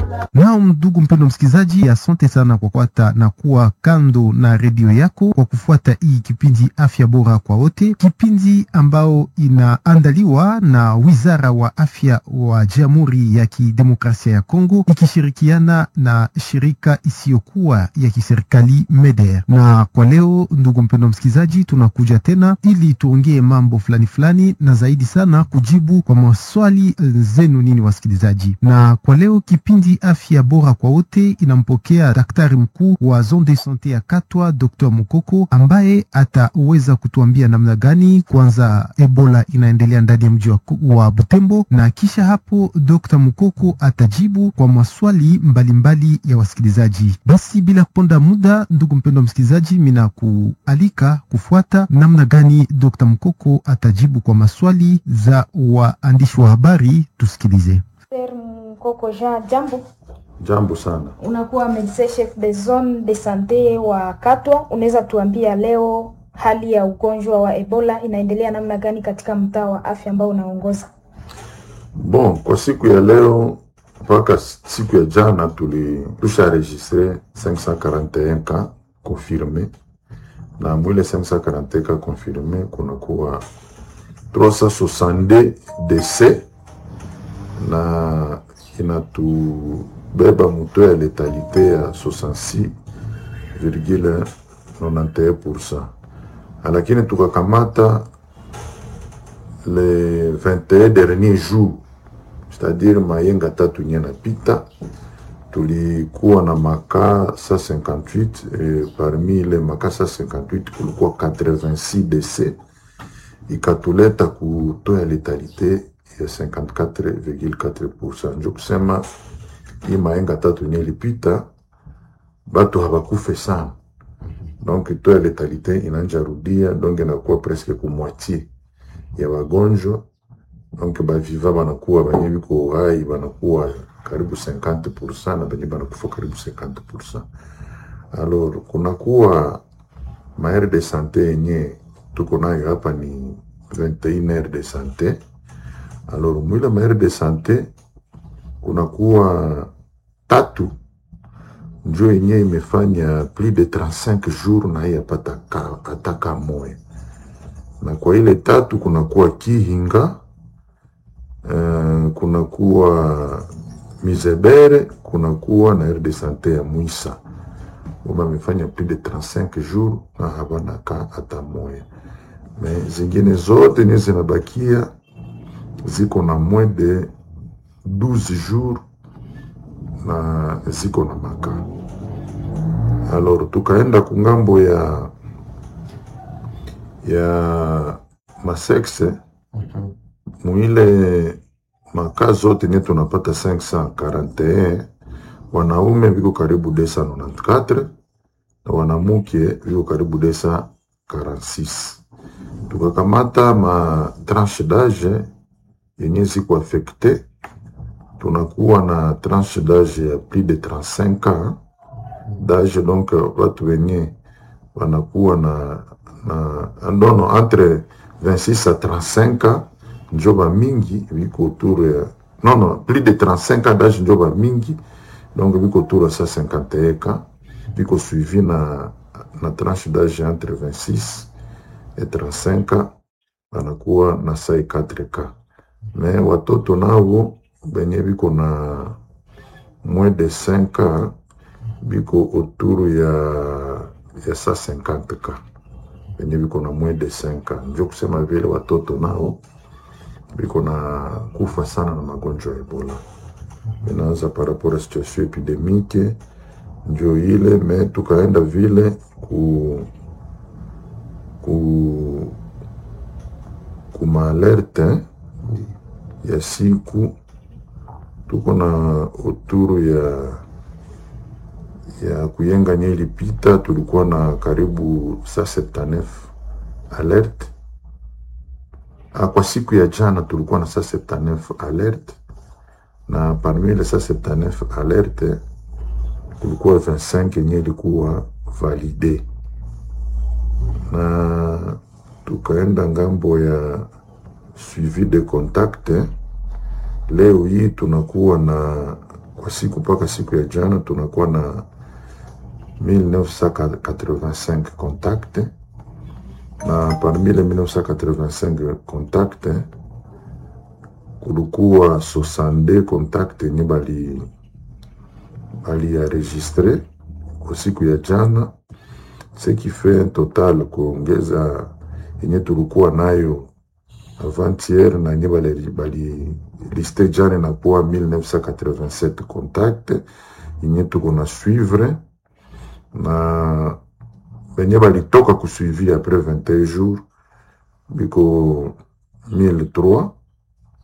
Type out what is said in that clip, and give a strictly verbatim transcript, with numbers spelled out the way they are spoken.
Na ndugu mpendo msikizaji, asante sana kwa kufuata na kuwa kando na redio yako kwa kufuata hii kipindi Afya Bora kwa Wote, kipindi ambao inaandaliwa na Wizara wa Afya wa Jamhuri ya Kidemokrasia ya Kongo ikishirikiana na shirika isiyokuwa ya kiserikali MEDER. Na kwa leo ndugu mpendo msikizaji, tunakuja tena ili tuongee mambo fulani fulani na zaidi sana kujibu kwa maswali zenu nini wasikilizaji. Na kwa leo kipindi Afya Bora kwa Wote inampokea daktari mkuu wa Zone de Sante ya Katwa, Docteur Mukoko, ambaye ataweza kutuambia namna gani kwanza Ebola inaendelea ndani ya mji wa Butembo, na kisha hapo Docteur Mukoko atajibu kwa maswali mbalimbali mbali ya wasikilizaji. Basi bila kuponda muda, ndugu mpendwa msikilizaji, mina kualika kufuata namna gani Docteur Mukoko atajibu kwa maswali za waandishi wa habari. Tusikilize. Mukoko Jean, jambo. Jambo sana. Unakuwa medecin chef de zone de sante wa Katwa. Unaweza tuambia leo hali ya ugonjwa wa Ebola inaendelea namna gani katika mtaa wa afya ambao unaongoza? Bon, kwa siku ya leo mpaka siku ya jana tulisha registre cinq cent quarante et un cas confirmés. Na mwile cinq cent quarante et un cas confirmés kunakuwa trois cent soixante-deux décès na inatubeba muto ya letalité ya soixante-six virgule quatre-vingt-onze pour cent. Lakini tukakamata les vingt et un derniers jours, c'est-à-dire mayenga tatu nyena pita, tulikuwa na maka cent cinquante-huit, et parmi les maka cent cinquante-huit kulikuwa quatre-vingt-six décès, ikatuleta kuto ya letalité ya cinquante-quatre virgule quatre pour cent. Njo kusema hii maenga tatu nye lipita batu habakufe sana, donc to ya letalité inanja rudia, donc inakuwa presque ku moitié ya wagonjwa, donc baviva banakuwa banye biko hai banakuwa karibu cinquante pour cent na banye banakufa karibu cinquante pour cent. Alors kunakuwa maire de santé yenye tuko nayo hapa ni vingt et une aires de santé. Alors mwile maire de santé kunakuwa tatu njo yenye imefanya plus de trente-cinq jours na hii apata ataka moe. Na kwa ile tatu kunakuwa Kihinga, uh, kunakuwa Mizebere, kunakuwa na aire de santé ya Mwisa. Uma imefanya plus de trente-cinq jours na habana ka ata moe. Mais zingine zote ni zinabakia ziko na moins de douze jours na ziko na maka. Alors tukaenda kungambo ya ya masexe, mwile maka zote nye tunapata cinq cent quarante et un, wanaume viko karibu deux cent quatre-vingt-quatre na wanamuke viko karibu deux cent quarante-six. Tukakamata ma tranche d'âge yenye ziko affecté, tunakuwa na tranche d'âge ya plus de trente-cinq ans d'âge, donc watu wenye wanakuwa na na ndono entre vingt-six à trente-cinq ans njoba mingi viko autour ya non non plus de trente-cinq ans d'âge njoba mingi, donc viko autour ya cent cinquante et un ans, viko suivi na na tranche d'âge entre vingt-six et trente-cinq ans wanakuwa na cent quatre cas. Mais watoto nao benye biko na moins de cinq ans biko autour ya ya cent cinquante cas. Benye biko na moins de cinq ans, njo kusema vile watoto nao biko na kufa sana na magonjwa ya Ebola. Inaanza par rapport à situation epidemique njo ile, mais tukaenda vile ku ku kuma alerte ya siku tuko na autour ya ya kuyenga nye ilipita tulikuwa na karibu cent soixante-dix-neuf alerte. Kwa siku ya jana tulikuwa na cent soixante-dix-neuf alerte, na parmi les cent soixante-dix-neuf alerte kulikuwa vingt-cinq nye ilikuwa valide. Na tukaenda ngambo ya suivi de contact. Leo hii tunakuwa na kwa siku mpaka siku ya jana tunakuwa na mille neuf cent quatre-vingt-cinq contacts, na parmi les mille neuf cent quatre-vingt-cinq contacts kulikuwa soixante-deux contacts ni bali bali enregistré kwa siku ya jana, ce qui fait un total kuongeza yenye tulikuwa nayo avant-hier na yenye bali bali liste jana na kuwa mille neuf cent quatre-vingt-sept contacts yenye tuko na suivre, na benye balitoka kusuivi après vingt et un jours biko mille trois,